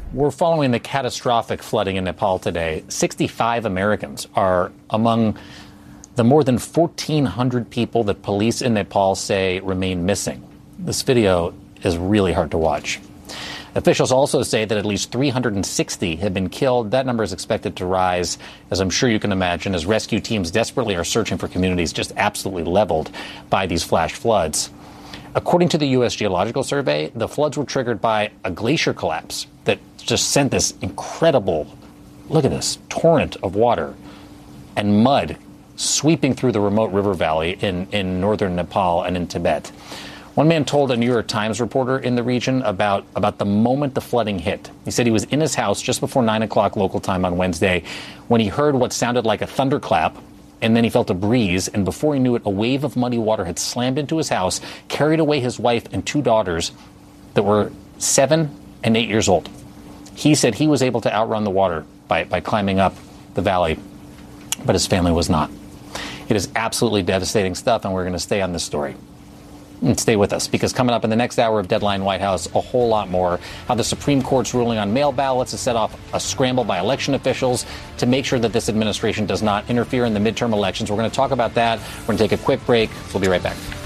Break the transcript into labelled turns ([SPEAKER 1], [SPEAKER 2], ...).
[SPEAKER 1] We're following the catastrophic flooding in Nepal today. 65 Americans are among the more than 1,400 people that police in Nepal say remain missing. This video is really hard to watch. Officials also say that at least 360 have been killed. That number is expected to rise, as I'm sure you can imagine, as rescue teams desperately are searching for communities just absolutely leveled by these flash floods. According to the U.S. Geological Survey, the floods were triggered by a glacier collapse that just sent this incredible, look at this, torrent of water and mud sweeping through the remote river valley in northern Nepal and in Tibet. One man told a New York Times reporter in the region about the moment the flooding hit. He said he was in his house just before 9 o'clock local time on Wednesday when he heard what sounded like a thunderclap, and then he felt a breeze, and before he knew it, a wave of muddy water had slammed into his house, carried away his wife and two daughters that were 7 and 8 years old. He said he was able to outrun the water by climbing up the valley, but his family was not. It is absolutely devastating stuff, and we're going to stay on this story. And stay with us, because coming up in the next hour of Deadline White House, a whole lot more. How the Supreme Court's ruling on mail ballots has set off a scramble by election officials to make sure that this administration does not interfere in the midterm elections. We're going to talk about that. We're going to take a quick break. We'll be right back.